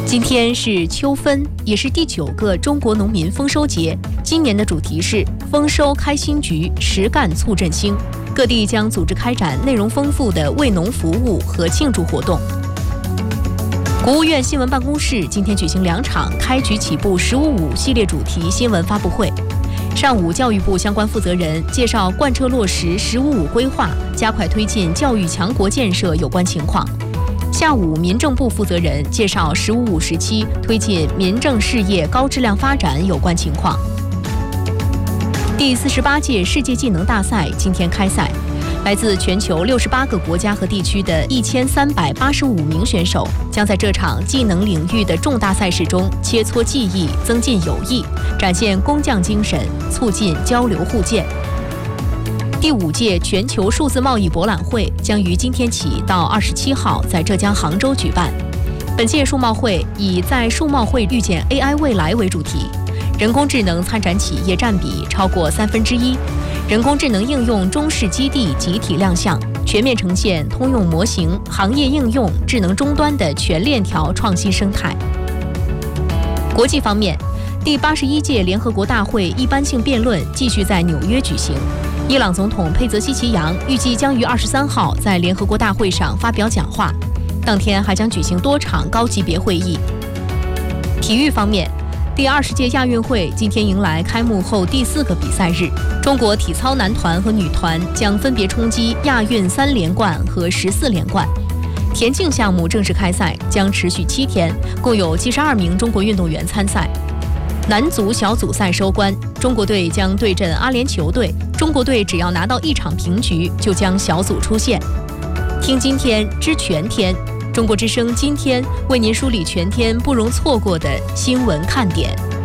今天是秋分，也是第9个中国农民丰收节。今年的主题是丰收开新局，实干促振兴。各地将组织开展内容丰富的为农服务和庆祝活动。国务院新闻办公室今天举行2场开局起步“15.5”系列主题新闻发布会。上午，教育部相关负责人介绍贯彻落实“15.5”规划，加快推进教育强国建设有关情况。下午，民政部负责人介绍“15.5”时期推进民政事业高质量发展有关情况。第48届世界技能大赛今天开赛，来自全球68个国家和地区的1385名选手将在这场技能领域的重大赛事中切磋技艺，增进友谊，展现工匠精神，促进交流互鉴。第5届全球数字贸易博览会将于今天起到27号在浙江杭州举办。本届数贸会以在数贸会遇见 AI 未来为主题，人工智能参展企业占比超过1/3，人工智能应用中试基地集体亮相，全面呈现通用模型、行业应用、智能终端的全链条创新生态。国际方面，第81届联合国大会一般性辩论继续在纽约举行。伊朗总统佩泽西奇扬预计将于23号在联合国大会上发表讲话，当天还将举行多场高级别会议。体育方面，第20届亚运会今天迎来开幕后第4个比赛日，中国体操男团和女团将分别冲击亚运3连冠和14连冠。田径项目正式开赛将持续7天，共有72名中国运动员参赛。男足小组赛收官，中国队将对阵阿联酋队，中国队只要拿到1场平局就将小组出线。听今天知全天，中国之声今天为您梳理全天不容错过的新闻看点。